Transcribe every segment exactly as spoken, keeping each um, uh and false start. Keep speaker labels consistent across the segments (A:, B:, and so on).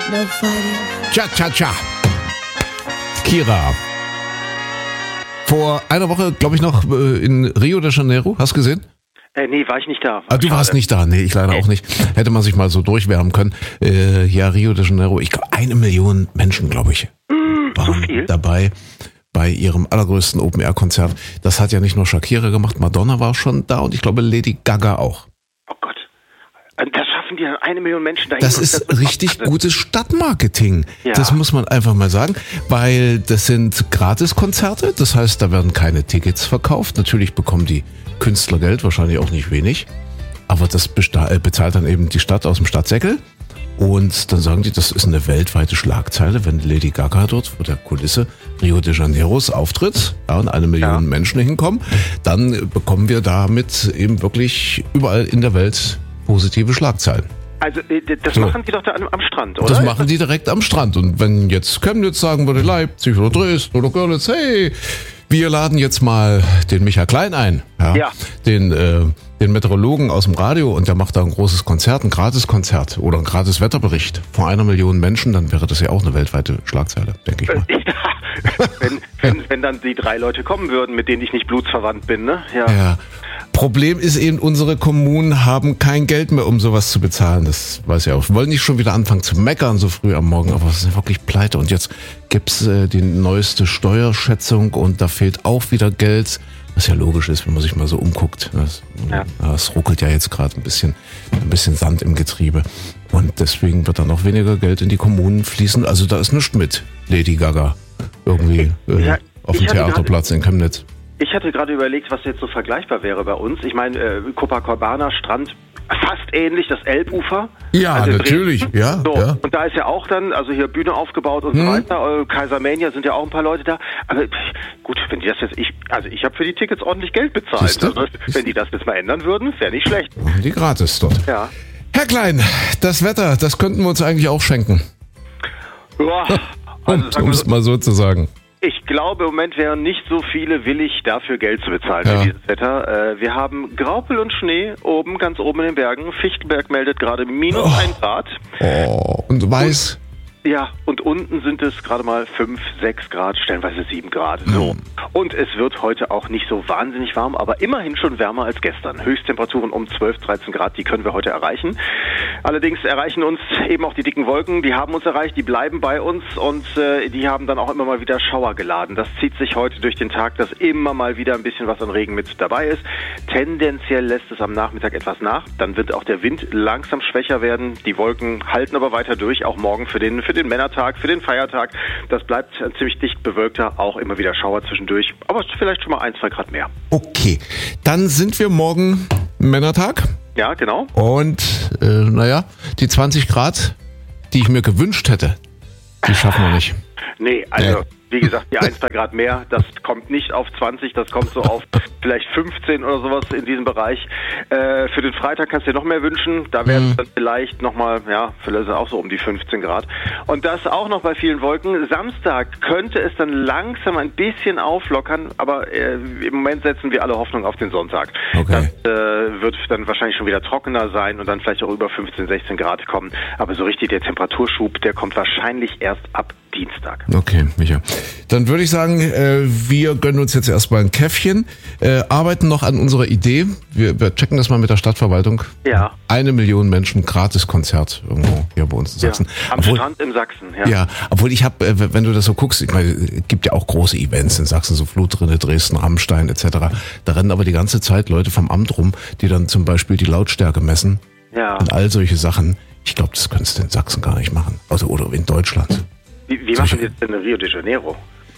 A: No fighting.
B: Cha-cha-cha. Kira. Vor einer Woche, glaube ich, noch in Rio de Janeiro. Hast du gesehen?
C: Äh, nee, war ich nicht da.
B: Ah, du
C: Schade.
B: warst nicht da. Nee, ich leider auch nicht. Hätte man sich mal so durchwärmen können. Äh, ja, Rio de Janeiro. Ich glaube, eine Million Menschen, glaube ich,
C: mm,
B: waren
C: so viel?
B: dabei bei ihrem allergrößten Open-Air-Konzert. Das hat ja nicht nur Shakira gemacht, Madonna war schon da und ich glaube Lady Gaga auch.
C: Oh Gott. Das schaffen die dann eine Million Menschen dahin.
B: Das ist das richtig
C: also,
B: gutes Stadtmarketing.
C: Ja.
B: Das muss man einfach mal sagen, weil das sind Gratiskonzerte. Das heißt, da werden keine Tickets verkauft. Natürlich bekommen die Künstler Geld, wahrscheinlich auch nicht wenig. Aber das besta- äh, bezahlt dann eben die Stadt aus dem Stadtsäckel. Und dann sagen die, das ist eine weltweite Schlagzeile, wenn Lady Gaga dort vor der Kulisse Rio de Janeiros auftritt, ja, und eine Million
C: Ja.
B: Menschen hinkommen, dann bekommen wir damit eben wirklich überall in der Welt positive Schlagzeilen.
C: Also äh, das
B: So.
C: machen die doch da am, am Strand, oder?
B: Das machen die direkt am Strand. Und wenn jetzt Chemnitz sagen würde, Leipzig oder Dresden oder Görlitz, hey, wir laden jetzt mal den Micha Klein ein, ja,
C: Ja.
B: den äh, den Meteorologen aus dem Radio, und der macht da ein großes Konzert, ein Gratiskonzert oder ein gratis Wetterbericht vor einer Million Menschen, dann wäre das ja auch eine weltweite Schlagzeile, denke ich mal.
C: Ja, wenn, wenn, wenn dann die drei Leute kommen würden, mit denen ich nicht blutsverwandt bin, ne? Ja.
B: Ja. Problem ist eben, unsere Kommunen haben kein Geld mehr, um sowas zu bezahlen. Das weiß ich auch. Wir wollen nicht schon wieder anfangen zu meckern so früh am Morgen, aber es ist wirklich pleite. Und jetzt gibt's äh, die neueste Steuerschätzung und da fehlt auch wieder Geld. Was ja logisch ist, wenn man sich mal so umguckt. Das,
C: Ja.
B: das ruckelt ja jetzt gerade ein bisschen, ein bisschen Sand im Getriebe. Und deswegen wird dann noch weniger Geld in die Kommunen fließen. Also da ist nichts mit Lady Gaga irgendwie äh,
C: Ja,
B: auf dem
C: ich hatte
B: Theaterplatz in Chemnitz.
C: Ich hatte gerade überlegt, was jetzt so vergleichbar wäre bei uns. Ich meine, äh, Copacabana, Strand, fast ähnlich, das Elbufer.
B: Ja,
C: Also
B: natürlich.
C: Dresden.
B: Ja,
C: So,
B: ja.
C: und da ist ja auch dann, also hier Bühne aufgebaut und so
B: Mhm.
C: weiter. Äh, Kaisermania sind ja auch ein paar Leute da. Aber pff, gut, wenn die das jetzt, ich, also ich habe für die Tickets ordentlich Geld bezahlt.
B: Siehste?
C: Also, wenn die das jetzt mal ändern würden, wäre nicht schlecht.
B: Machen die gratis dort.
C: Ja.
B: Herr Klein, das Wetter, das könnten wir uns eigentlich auch schenken.
C: Ja,
B: Um
C: also, sagen wir
B: es
C: so,
B: mal so zu sagen.
C: ich glaube, im Moment wären nicht so viele willig, dafür Geld zu bezahlen
B: Ja.
C: für dieses Wetter. Äh, wir haben Graupel und Schnee oben, ganz oben in den Bergen. Fichtenberg meldet gerade minus
B: Oh.
C: ein Grad.
B: Oh, und weiß.
C: Ja, und unten sind es gerade mal fünf, sechs Grad, stellenweise sieben Grad. So.
B: Mhm.
C: Und es wird heute auch nicht so wahnsinnig warm, aber immerhin schon wärmer als gestern. Höchsttemperaturen um zwölf, dreizehn Grad, die können wir heute erreichen. Allerdings erreichen uns eben auch die dicken Wolken, die haben uns erreicht, die bleiben bei uns und äh, die haben dann auch immer mal wieder Schauer geladen. Das zieht sich heute durch den Tag, dass immer mal wieder ein bisschen was an Regen mit dabei ist. Tendenziell lässt es am Nachmittag etwas nach. Dann wird auch der Wind langsam schwächer werden. Die Wolken halten aber weiter durch, auch morgen für den, für den Männertag, für den Feiertag. Das bleibt ein ziemlich dicht bewölkter, auch immer wieder Schauer zwischendurch. Aber vielleicht schon mal ein, zwei Grad mehr.
B: Okay, dann sind wir morgen Männertag.
C: Ja, genau.
B: Und, äh, naja, die zwanzig Grad, die ich mir gewünscht hätte, die schaffen wir nicht.
C: Nee, also
B: Nee.
C: wie gesagt, die ein, zwei Grad mehr, das kommt nicht auf zwanzig, das kommt so auf vielleicht fünfzehn oder sowas in diesem Bereich. Äh, für den Freitag kannst du dir noch mehr wünschen. Da wäre es
B: Mhm.
C: dann vielleicht nochmal, ja, vielleicht auch so um die fünfzehn Grad. Und das auch noch bei vielen Wolken. Samstag könnte es dann langsam ein bisschen auflockern, aber äh, im Moment setzen wir alle Hoffnung auf den Sonntag.
B: Okay.
C: Das äh, wird dann wahrscheinlich schon wieder trockener sein und dann vielleicht auch über fünfzehn, sechzehn Grad kommen. Aber so richtig der Temperaturschub, der kommt wahrscheinlich erst ab Dienstag.
B: Okay, Micha. Dann würde ich sagen, äh, wir gönnen uns jetzt erstmal ein Käffchen, äh, arbeiten noch an unserer Idee. Wir, wir checken das mal mit der Stadtverwaltung.
C: Ja.
B: Eine Million Menschen, Gratis-Konzert irgendwo hier bei uns in Sachsen.
C: Ja, am
B: Obwohl-
C: Strand in Sachsen, ja.
B: Ja, obwohl ich habe, äh, wenn du das so guckst, ich meine, es gibt ja auch große Events in Sachsen, so Flutrinne, Dresden, Rammstein et cetera. Da rennen aber die ganze Zeit Leute vom Amt rum, die dann zum Beispiel die Lautstärke messen
C: Ja.
B: und all solche Sachen. Ich glaube, das könntest du in Sachsen gar nicht machen. Also, oder in Deutschland.
C: Wie, wie machen die das denn in Rio de Janeiro?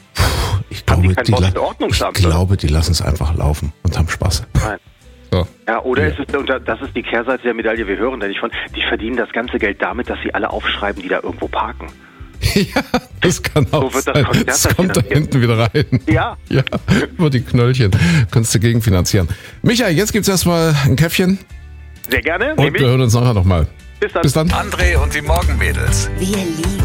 B: Ich
C: Haben
B: glaube,
C: die kein
B: die,
C: Wort
B: la-
C: mit Ordnungsamt,
B: ich
C: oder?
B: glaube, die lassen es einfach laufen und haben Spaß.
C: Nein.
B: So.
C: Ja, oder
B: Ja.
C: ist es, und das ist die Kehrseite der Medaille, wir hören da nicht von, die verdienen das ganze Geld damit, dass sie alle aufschreiben, die da irgendwo parken.
B: Ja, das kann auch
C: So wird das
B: sein.
C: Konzert
B: Das
C: dann
B: kommt da
C: finanziert.
B: hinten wieder rein.
C: Ja.
B: Ja, über die Knöllchen. Kannst du gegenfinanzieren. Micha, jetzt gibt's erstmal ein Käffchen
C: Sehr gerne.
B: und
C: Nehme
B: wir
C: ich.
B: hören uns nachher nochmal.
C: Bis dann.
B: Bis dann.
D: André und die Morgenmädels.
A: Wir lieben